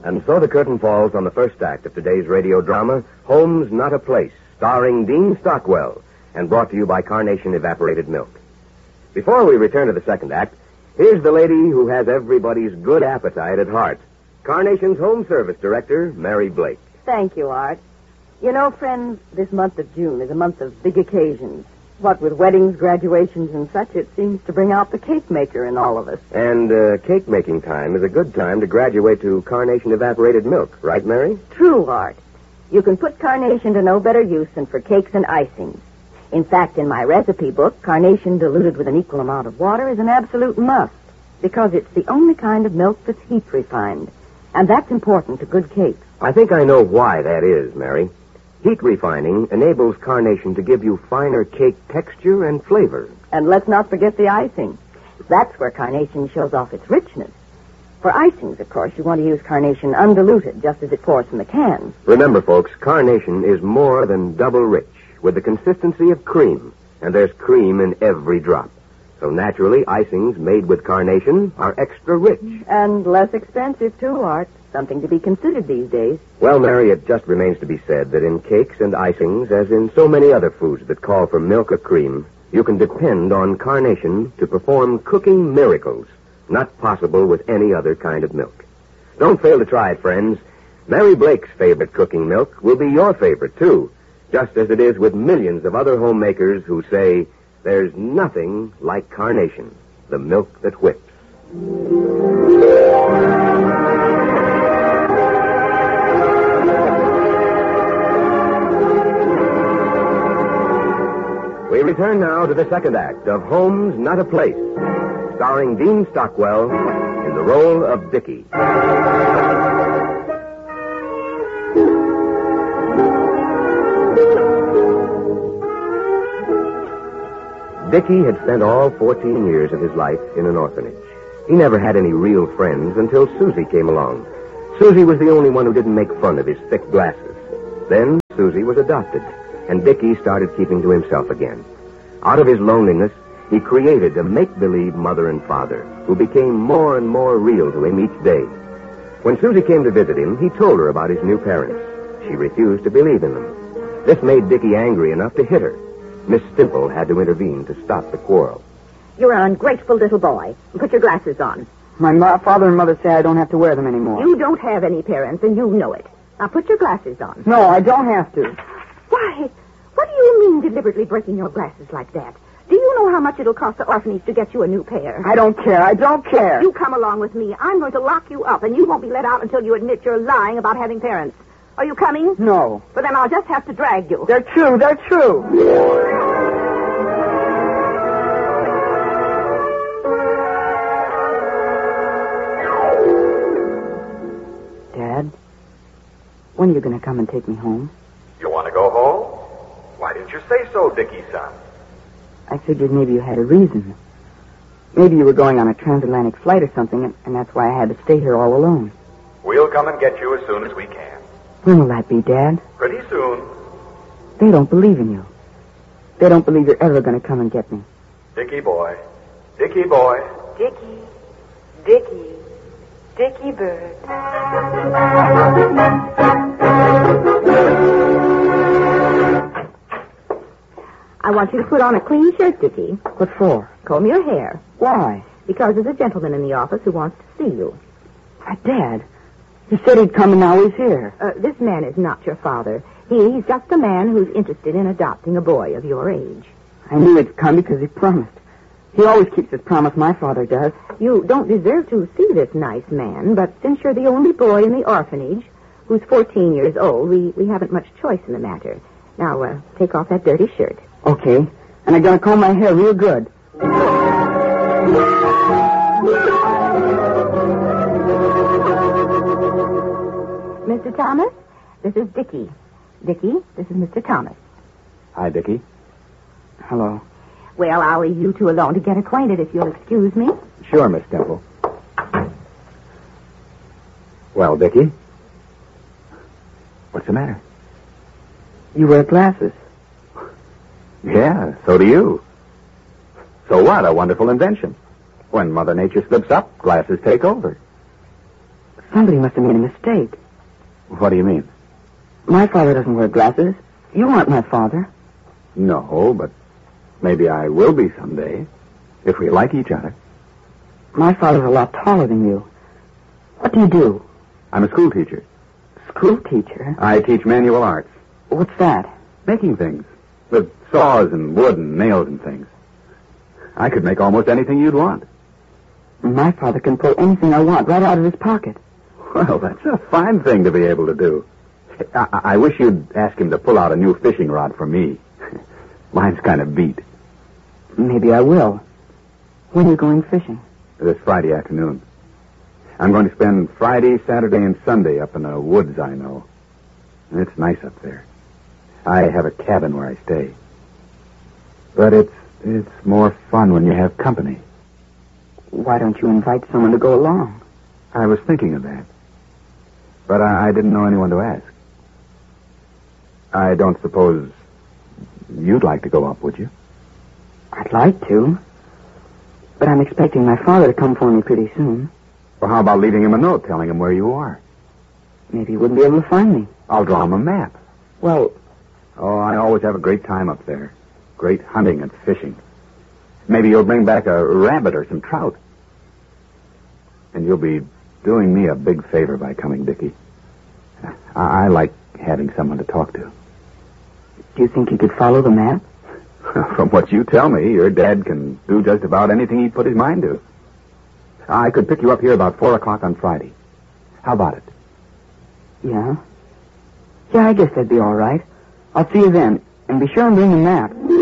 And so the curtain falls on the first act of today's radio drama, Home's Not a Place, starring Dean Stockwell, and brought to you by Carnation Evaporated Milk. Before we return to the second act, here's the lady who has everybody's good appetite at heart, Carnation's Home Service Director, Mary Blake. Thank you, Art. You know, friends, this month of June is a month of big occasions. What with weddings, graduations, and such, it seems to bring out the cake maker in all of us. And cake making time is a good time to graduate to Carnation Evaporated Milk, right, Mary? True, Art. You can put carnation to no better use than for cakes and icings. In fact, in my recipe book, carnation diluted with an equal amount of water is an absolute must, because it's the only kind of milk that's heat refined. And that's important to good cakes. I think I know why that is, Mary. Heat refining enables carnation to give you finer cake texture and flavor. And let's not forget the icing. That's where carnation shows off its richness. For icings, of course, you want to use carnation undiluted, just as it pours from the can. Remember, folks, carnation is more than double rich, with the consistency of cream. And there's cream in every drop. So naturally, icings made with carnation are extra rich. And less expensive, too, Art. Something to be considered these days. Well, Mary, it just remains to be said that in cakes and icings, as in so many other foods that call for milk or cream, you can depend on carnation to perform cooking miracles, not possible with any other kind of milk. Don't fail to try it, friends. Mary Blake's favorite cooking milk will be your favorite, too, just as it is with millions of other homemakers who say there's nothing like carnation, the milk that whips. We return now to the second act of Home's Not a Place, starring Dean Stockwell in the role of Dickie. Dickie had spent all 14 years of his life in an orphanage. He never had any real friends until Susie came along. Susie was the only one who didn't make fun of his thick glasses. Then Susie was adopted, and Dickie started keeping to himself again. Out of his loneliness, he created a make-believe mother and father who became more and more real to him each day. When Susie came to visit him, he told her about his new parents. She refused to believe in them. This made Dickie angry enough to hit her. Miss Stimple had to intervene to stop the quarrel. You're an ungrateful little boy. Put your glasses on. My father and mother say I don't have to wear them anymore. You don't have any parents, and you know it. Now put your glasses on. No, I don't have to. Why, what do you mean deliberately breaking your glasses like that? Do you know how much it'll cost the orphanage to get you a new pair? I don't care. I don't care. You come along with me. I'm going to lock you up, and you won't be let out until you admit you're lying about having parents. Are you coming? No. But then I'll just have to drag you. They're true. They're true. Dad, when are you going to come and take me home? You want to go home? Why didn't you say so, Dickie, son? I figured maybe you had a reason. Maybe you were going on a transatlantic flight or something, and that's why I had to stay here all alone. We'll come and get you as soon as we can. When will that be, Dad? Pretty soon. They don't believe in you. They don't believe you're ever going to come and get me. Dickie boy. Dickie boy. Dickie. Dickie. Dickie bird. I want you to put on a clean shirt, Dickie. What for? Comb your hair. Why? Because there's a gentleman in the office who wants to see you. Why, Dad, he said he'd come and now he's here. This man is not your father. He's just a man who's interested in adopting a boy of your age. I knew he'd come because he promised. He always keeps his promise, my father does. You don't deserve to see this nice man, but since you're the only boy in the orphanage who's 14 years old, we haven't much choice in the matter. Now, take off that dirty shirt. Okay. And I'm going to comb my hair real good. Mr. Thomas, this is Dickie. Dickie, this is Mr. Thomas. Hi, Dickie. Hello. Well, I'll leave you two alone to get acquainted if you'll excuse me. Sure, Miss Temple. Well, Dickie? What's the matter? You wear glasses. Yeah, so do you. So what? A wonderful invention. When Mother Nature slips up, glasses take over. Somebody must have made a mistake. What do you mean? My father doesn't wear glasses. You aren't my father. No, but maybe I will be someday, if we like each other. My father's a lot taller than you. What do you do? I'm a school teacher. School teacher? I teach manual arts. What's that? Making things. With saws and wood and nails and things. I could make almost anything you'd want. My father can pull anything I want right out of his pocket. Well, that's a fine thing to be able to do. I wish you'd ask him to pull out a new fishing rod for me. Mine's kind of beat. Maybe I will. When are you going fishing? This Friday afternoon. I'm going to spend Friday, Saturday, and Sunday up in the woods I know. It's nice up there. I have a cabin where I stay. But it's more fun when you have company. Why don't you invite someone to go along? I was thinking of that. But I didn't know anyone to ask. I don't suppose you'd like to go up, would you? I'd like to. But I'm expecting my father to come for me pretty soon. Well, how about leaving him a note telling him where you are? Maybe he wouldn't be able to find me. I'll draw him a map. Well... Oh, I always have a great time up there. Great hunting and fishing. Maybe you'll bring back a rabbit or some trout. And you'll be doing me a big favor by coming, Dickie. I like having someone to talk to. Do you think you could follow the map? From what you tell me, your dad can do just about anything he put his mind to. I could pick you up here about 4 o'clock on Friday. How about it? Yeah? Yeah, I guess that'd be all right. I'll see you then. And be sure and bring the map.